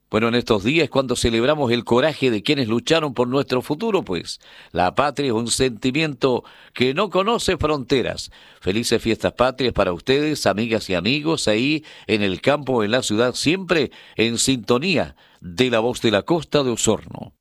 Bueno, en estos días cuando celebramos el coraje de quienes lucharon por nuestro futuro, pues la patria es un sentimiento que no conoce fronteras. Felices fiestas patrias para ustedes, amigas y amigos, ahí en el campo o en la ciudad, siempre en sintonía de la voz de la costa de Osorno.